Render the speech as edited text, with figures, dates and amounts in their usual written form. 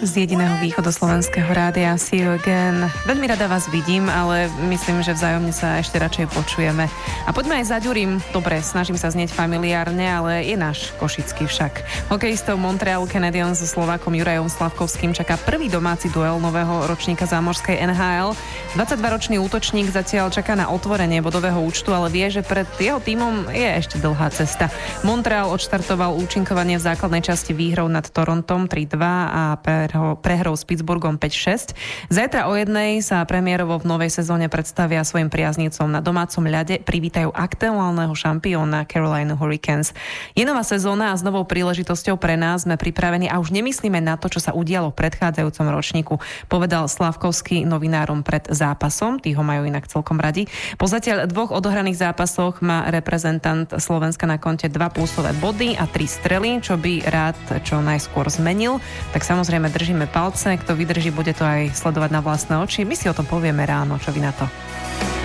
Z jediného východoslovenského rádia See You Again. Veľmi rada vás vidím, ale myslím, že vzájomne sa ešte radšej počujeme. A poďme aj za Ďurím. Dobre, snažím sa znieť familiárne, ale je náš košický však. Hokejistov Montreal Canadiens so Slovákom Jurajom Slavkovským čaká prvý domáci duel nového ročníka zámořskej NHL. 22-ročný útočník zatiaľ čaká na otvorenie bodového účtu, ale vie, že pred jeho tímom je ešte dlhá cesta. Montreal odštartoval účinkovanie v základnej časti výhrou nad Torontom 3-2 a prehrou s Pittsburghom 5-6. Zajtra o 1:00 sa premiérovo v novej sezóne predstavia svojim priaznicom na domácom ľade, privítajú aktuálneho šampióna Carolina Hurricanes. Je nová sezóna a s novou príležitosťou pre nás sme pripravení a už nemyslíme na to, čo sa udialo v predchádzajúcom ročníku, povedal Slavkovský novinárom pred zápasom. Tí ho majú inak celkom radi. Po zatiaľ 2 odohraných zápasoch má reprezentant Slovenska na konte 2 plusové body a 3 strely, čo by rád čo najskôr zmenil. Tak samozrejme držíme palce, kto vydrží, bude to aj sledovať na vlastné oči. My si o tom povieme ráno, čo vy na to?